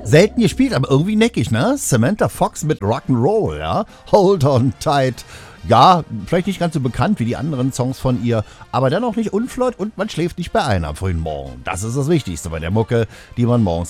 Selten gespielt, aber irgendwie neckig, ne? Samantha Fox mit Rock'n'Roll, ja? Hold on tight. Ja, vielleicht nicht ganz so bekannt wie die anderen Songs von ihr, aber dennoch nicht unflott und man schläft nicht bei einer am frühen Morgen. Das ist das Wichtigste bei der Mucke, die man morgens